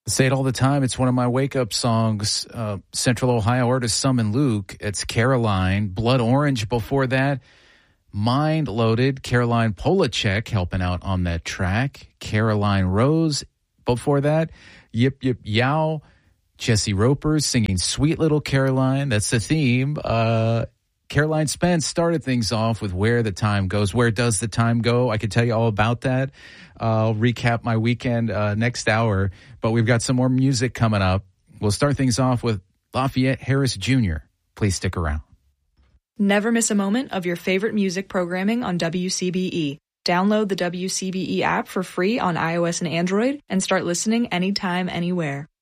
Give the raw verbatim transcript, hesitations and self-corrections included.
I say it all the time. It's one of my wake-up songs. Uh, Central Ohio artist Summon Luke. It's Caroline. Blood Orange before that. Mind Loaded. Caroline Polachek helping out on that track. Caroline Rose before that. Yip Yip Yow. Jesse Roper singing Sweet Little Caroline. That's the theme. Uh, Caroline Spence started things off with Where the Time Goes. Where does the time go? I could tell you all about that. I'll recap my weekend uh, next hour, but we've got some more music coming up. We'll start things off with Lafayette Harris Junior Please stick around. Never miss a moment of your favorite music programming on W C B E. Download the W C B E app for free on iOS and Android and start listening anytime, anywhere.